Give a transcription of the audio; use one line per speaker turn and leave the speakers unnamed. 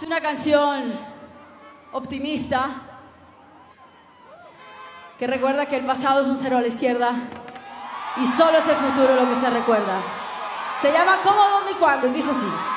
Es una canción optimista que recuerda que el pasado es un cero a la izquierda y solo es el futuro lo que se recuerda. Se llama ¿Cómo, dónde y cuándo? Y dice así.